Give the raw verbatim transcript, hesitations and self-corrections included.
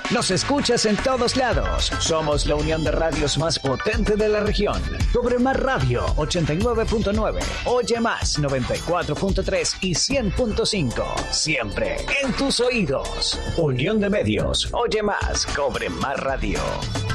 Nos escuchas en todos lados. Somos la unión de radios más potente de la región. Cobre Más Radio ochenta y nueve punto nueve, Oye Más noventa y cuatro punto tres y cien punto cinco. Siempre en tus oídos. Unión de Medios. Oye Más. Cobre Más Radio.